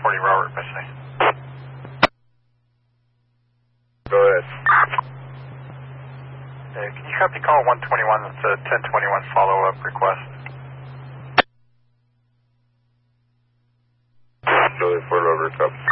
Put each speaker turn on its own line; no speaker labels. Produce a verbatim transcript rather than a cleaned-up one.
forty Robert missing.
Go ahead.
Uh, can you copy call one twenty-one? That's a ten twenty-one follow-up request.
Charlie four Robert, copy.